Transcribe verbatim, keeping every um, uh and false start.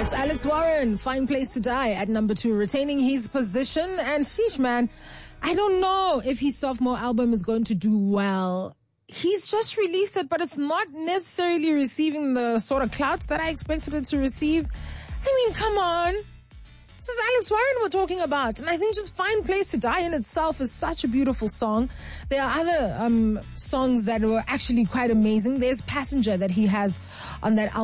It's Alex Warren, Fine Place to Die at number two, retaining his position. And sheesh, man, I don't know if his sophomore album is going to do well. He's just released it, but it's not necessarily receiving the sort of clout that I expected it to receive. I mean, come on. This is Alex Warren we're talking about. And I think just Fine Place to Die in itself is such a beautiful song. There are other um, songs that were actually quite amazing. There's Passenger that he has on that album.